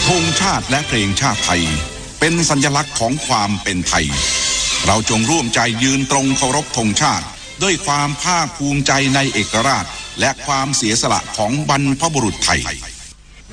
ธงชาติและเพลงชาติไทยเป็นสัญลักษณ์ของความเป็นไทยเราจงร่วมใจยืนตรงเคารพธงชาติด้วยความภาคภูมิใจในเอกราชและความเสียสละของบรรพบุรุษไทย